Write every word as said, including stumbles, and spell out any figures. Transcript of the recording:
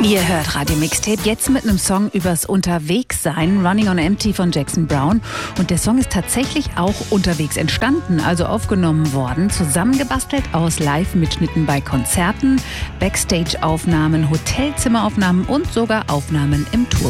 Ihr hört Radio Mixtape jetzt mit einem Song übers Unterwegssein, Running on Empty von Jackson Browne. Und der Song ist tatsächlich auch unterwegs entstanden, also aufgenommen worden, zusammengebastelt aus Live-Mitschnitten bei Konzerten, Backstage-Aufnahmen, Hotelzimmeraufnahmen und sogar Aufnahmen im Tourbus.